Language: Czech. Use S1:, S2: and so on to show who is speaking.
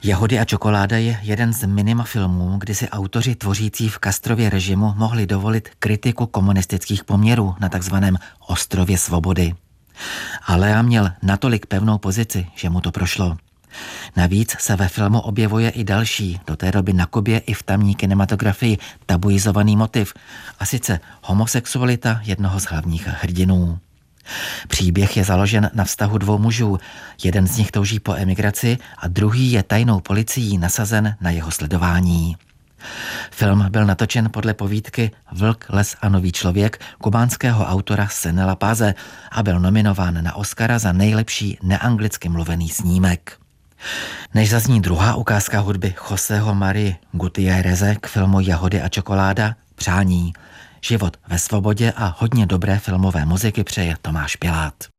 S1: Jahody a čokoláda je jeden z minima filmů, kdy si autoři tvořící v Castrově režimu mohli dovolit kritiku komunistických poměrů na takzvaném ostrově svobody. A Lea měl natolik pevnou pozici, že mu to prošlo. Navíc se ve filmu objevuje i další, do té doby na Kubě i v tamní kinematografii tabuizovaný motiv, a sice homosexualita jednoho z hlavních hrdinů. Příběh je založen na vztahu dvou mužů. Jeden z nich touží po emigraci a druhý je tajnou policií nasazen na jeho sledování. Film byl natočen podle povídky Vlk, les a nový člověk kubánského autora Senela Páze a byl nominován na Oscara za nejlepší neanglicky mluvený snímek. Než zazní druhá ukázka hudby Joseho Marie Gutierreze k filmu Jahody a čokoláda, přání. Život ve svobodě a hodně dobré filmové muziky přeje Tomáš Pilát.